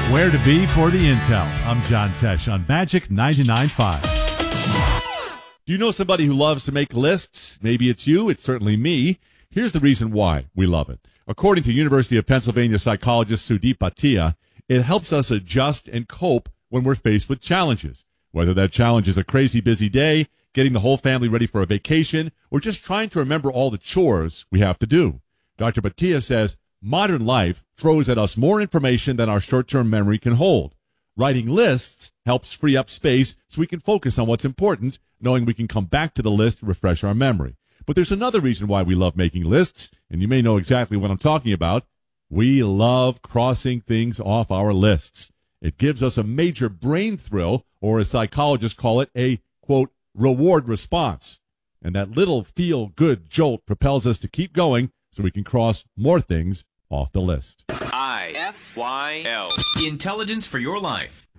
Where to be for the intel. I'm John Tesh on Magic 99.5. Do you know somebody who loves to make lists? Maybe it's you. It's certainly me. Here's the reason why we love it. According to University of Pennsylvania psychologist Sudeep Bhatia, it helps us adjust and cope when we're faced with challenges. Whether that challenge is a crazy busy day, getting the whole family ready for a vacation, or just trying to remember all the chores we have to do. Dr. Bhatia says modern life throws at us more information than our short-term memory can hold. Writing lists helps free up space so we can focus on what's important, knowing we can come back to the list to refresh our memory. But there's another reason why we love making lists, and you may know exactly what I'm talking about. We love crossing things off our lists. It gives us a major brain thrill, or as psychologists call it, a, quote, reward response. And that little feel-good jolt propels us to keep going so we can cross more things off the list. IFYL. Intelligence for your life.